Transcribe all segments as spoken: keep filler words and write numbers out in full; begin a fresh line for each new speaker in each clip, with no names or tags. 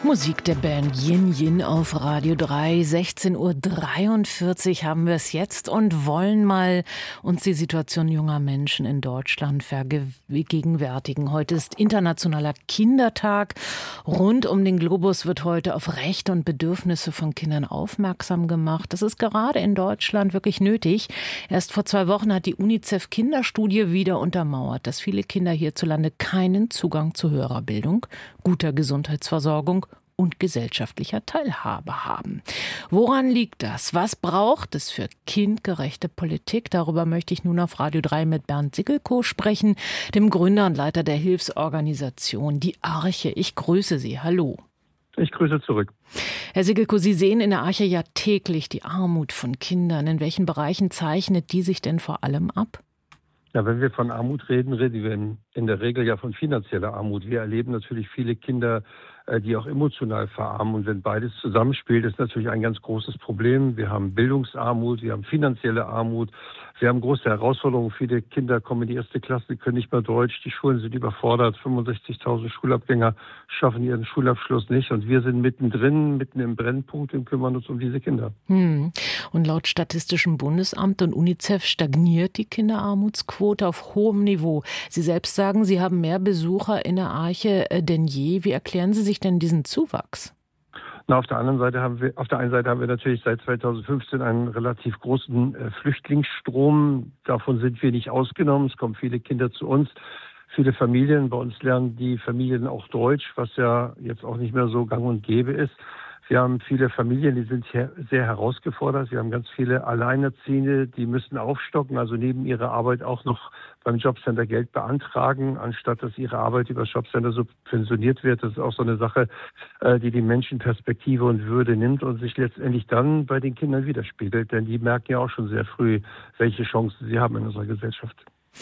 Musik der Band Yin Yin auf Radio drei. sechzehn Uhr dreiundvierzig haben wir es jetzt und wollen mal uns die Situation junger Menschen in Deutschland vergegenwärtigen. Heute ist Internationaler Kindertag. Rund um den Globus wird heute auf Rechte und Bedürfnisse von Kindern aufmerksam gemacht. Das ist gerade in Deutschland wirklich nötig. Erst vor zwei Wochen hat die UNICEF-Kinderstudie wieder untermauert, dass viele Kinder hierzulande keinen Zugang zu höherer Bildung, guter Gesundheitsversorgung und gesellschaftlicher Teilhabe haben. Woran liegt das? Was braucht es für kindgerechte Politik? Darüber möchte ich nun auf Radio drei mit Bernd Sigelko sprechen, dem Gründer und Leiter der Hilfsorganisation Die Arche. Ich grüße Sie. Hallo.
Ich grüße zurück.
Herr Sigelko, Sie sehen in der Arche ja täglich die Armut von Kindern. In welchen Bereichen zeichnet die sich denn vor allem ab?
Ja, wenn wir von Armut reden, reden wir in, in der Regel ja von finanzieller Armut. Wir erleben natürlich viele Kinder, äh, die auch emotional verarmen. Und wenn beides zusammenspielt, ist natürlich ein ganz großes Problem. Wir haben Bildungsarmut, wir haben finanzielle Armut, wir haben große Herausforderungen. Viele Kinder kommen in die erste Klasse, können nicht mehr Deutsch, die Schulen sind überfordert, fünfundsechzigtausend Schulabgänger schaffen ihren Schulabschluss nicht. Und wir sind mittendrin, mitten im Brennpunkt und kümmern uns um diese Kinder.
Hm. Und laut Statistischem Bundesamt und UNICEF stagniert die Kinderarmutsquote auf hohem Niveau. Sie selbst sagen, Sie haben mehr Besucher in der Arche denn je. Wie erklären Sie sich denn diesen Zuwachs?
Na, auf der anderen Seite haben wir, auf der einen Seite haben wir natürlich seit zweitausendfünfzehn einen relativ großen äh, Flüchtlingsstrom. Davon sind wir nicht ausgenommen. Es kommen viele Kinder zu uns. Viele Familien, bei uns lernen die Familien auch Deutsch, was ja jetzt auch nicht mehr so gang und gäbe ist. Wir haben viele Familien, die sind sehr herausgefordert. Wir haben ganz viele Alleinerziehende, die müssen aufstocken, also neben ihrer Arbeit auch noch beim Jobcenter Geld beantragen, anstatt dass ihre Arbeit über das Jobcenter subventioniert wird. Das ist auch so eine Sache, die die Menschen Perspektive und Würde nimmt und sich letztendlich dann bei den Kindern widerspiegelt. Denn die merken ja auch schon sehr früh, welche Chancen sie haben in unserer Gesellschaft.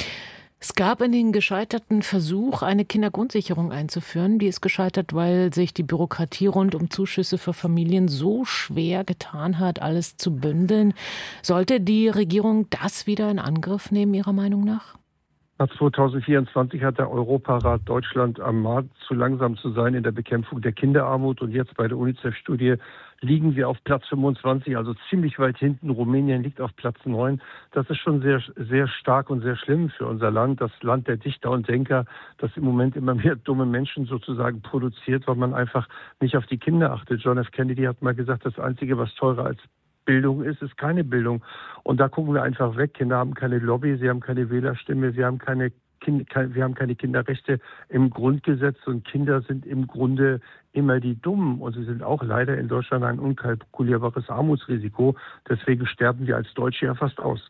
Es gab in den gescheiterten Versuch, eine Kindergrundsicherung einzuführen. Die ist gescheitert, weil sich die Bürokratie rund um Zuschüsse für Familien so schwer getan hat, alles zu bündeln. Sollte die Regierung das wieder in Angriff nehmen, Ihrer Meinung nach?
zweitausendvierundzwanzig hat der Europarat Deutschland ermahnt, zu langsam zu sein in der Bekämpfung der Kinderarmut. Und jetzt bei der UNICEF-Studie liegen wir auf Platz fünfundzwanzig, also ziemlich weit hinten. Rumänien liegt auf Platz neun. Das ist schon sehr, sehr stark und sehr schlimm für unser Land, das Land der Dichter und Denker, das im Moment immer mehr dumme Menschen sozusagen produziert, weil man einfach nicht auf die Kinder achtet. John F. Kennedy hat mal gesagt, das Einzige, was teurer als Bildung ist, ist keine Bildung. Und da gucken wir einfach weg. Kinder haben keine Lobby, sie haben keine Wählerstimme, wir haben keine, kind, kein, wir haben keine Kinderrechte im Grundgesetz und Kinder sind im Grunde immer die Dummen und sie sind auch leider in Deutschland ein unkalkulierbares Armutsrisiko. Deswegen sterben wir als Deutsche ja fast aus.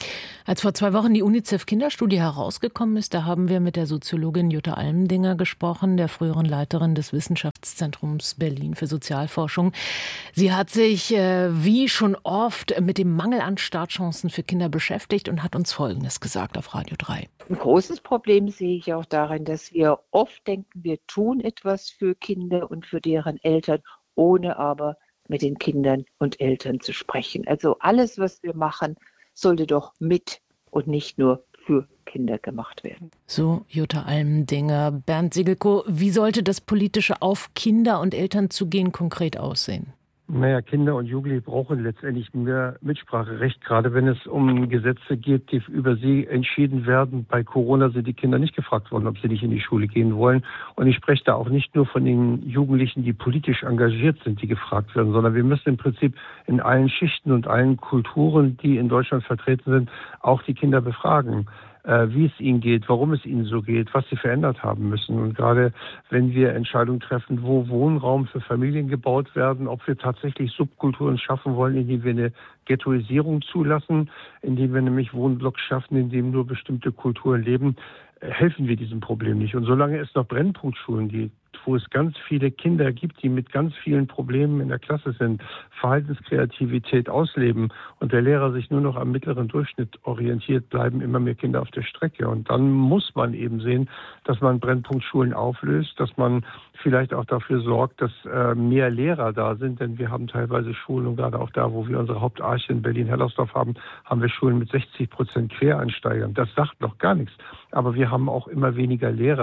Als vor zwei Wochen die UNICEF-Kinderstudie herausgekommen ist, da haben wir mit der Soziologin Jutta Almendinger gesprochen, der früheren Leiterin des Wissenschaftszentrums Berlin für Sozialforschung. Sie hat sich, äh, wie schon oft, mit dem Mangel an Startchancen für Kinder beschäftigt und hat uns Folgendes gesagt auf Radio drei.
Ein großes Problem sehe ich auch darin, dass wir oft denken, wir tun etwas für Kinder und für deren Eltern, ohne aber mit den Kindern und Eltern zu sprechen. Also alles, was wir machen, sollte doch mit und nicht nur für Kinder gemacht werden.
So Jutta Almendinger. Bernd Sigelko, wie sollte das politische Auf Kinder und Eltern zugehen konkret aussehen?
Naja, Kinder und Jugendliche brauchen letztendlich mehr Mitspracherecht, gerade wenn es um Gesetze geht, die über sie entschieden werden. Bei Corona sind die Kinder nicht gefragt worden, ob sie nicht in die Schule gehen wollen. Und ich spreche da auch nicht nur von den Jugendlichen, die politisch engagiert sind, die gefragt werden, sondern wir müssen im Prinzip in allen Schichten und allen Kulturen, die in Deutschland vertreten sind, auch die Kinder befragen, wie es ihnen geht, warum es ihnen so geht, was sie verändert haben müssen. Und gerade wenn wir Entscheidungen treffen, wo Wohnraum für Familien gebaut werden, ob wir tatsächlich Subkulturen schaffen wollen, indem wir eine Ghettoisierung zulassen, indem wir nämlich Wohnblocks schaffen, in denen nur bestimmte Kulturen leben, helfen wir diesem Problem nicht. Und solange es noch Brennpunktschulen gibt, wo es ganz viele Kinder gibt, die mit ganz vielen Problemen in der Klasse sind, Verhaltenskreativität ausleben und der Lehrer sich nur noch am mittleren Durchschnitt orientiert, bleiben immer mehr Kinder auf der Strecke. Und dann muss man eben sehen, dass man Brennpunktschulen auflöst, dass man vielleicht auch dafür sorgt, dass äh, mehr Lehrer da sind, denn wir haben teilweise Schulen und gerade auch da, wo wir unsere Hauptarche in Berlin-Hellersdorf haben, haben wir Schulen mit sechzig Prozent Quereinsteigern. Das sagt noch gar nichts. Aber wir haben auch immer weniger Lehrer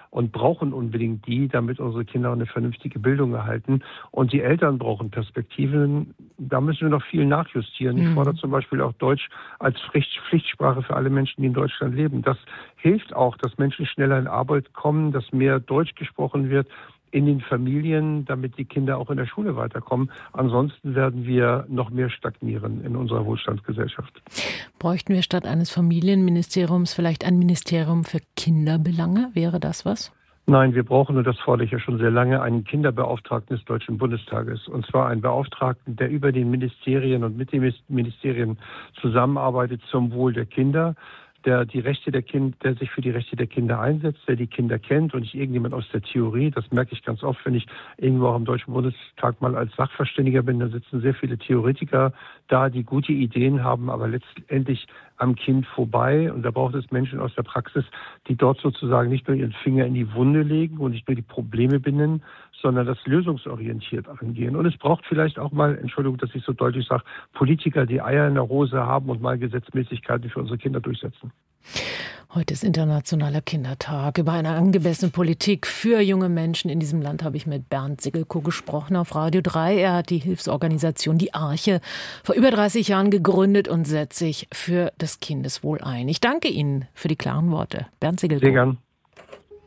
und brauchen unbedingt die, damit unsere Kinder eine vernünftige Bildung erhalten. Und die Eltern brauchen Perspektiven. Da müssen wir noch viel nachjustieren. Mhm. Ich fordere zum Beispiel auch Deutsch als Pflichtsprache für alle Menschen, die in Deutschland leben. Das hilft auch, dass Menschen schneller in Arbeit kommen, dass mehr Deutsch gesprochen wird in den Familien, damit die Kinder auch in der Schule weiterkommen. Ansonsten werden wir noch mehr stagnieren in unserer Wohlstandsgesellschaft.
Bräuchten wir statt eines Familienministeriums vielleicht ein Ministerium für Kinderbelange? Wäre das was?
Nein, wir brauchen, und das fordere ich ja schon sehr lange, einen Kinderbeauftragten des Deutschen Bundestages. Und zwar einen Beauftragten, der über den Ministerien und mit den Ministerien zusammenarbeitet zum Wohl der Kinder, der die Rechte der Kinder, der sich für die Rechte der Kinder einsetzt, der die Kinder kennt und nicht irgendjemand aus der Theorie. Das merke ich ganz oft, wenn ich irgendwo auch im Deutschen Bundestag mal als Sachverständiger bin. Da sitzen sehr viele Theoretiker da, die gute Ideen haben, aber letztendlich am Kind vorbei. Und da braucht es Menschen aus der Praxis, die dort sozusagen nicht nur ihren Finger in die Wunde legen und nicht nur die Probleme benennen, sondern das lösungsorientiert angehen. Und es braucht vielleicht auch mal, Entschuldigung, dass ich so deutlich sage, Politiker, die Eier in der Hose haben und mal Gesetzmäßigkeiten für unsere Kinder durchsetzen.
Heute ist Internationaler Kindertag. Über eine angemessene Politik für junge Menschen in diesem Land habe ich mit Bernd Sigelko gesprochen auf Radio drei. Er hat die Hilfsorganisation Die Arche vor über dreißig Jahren gegründet und setzt sich für das Kindeswohl ein. Ich danke Ihnen für die klaren Worte. Bernd Sigelko.
Sehr gern.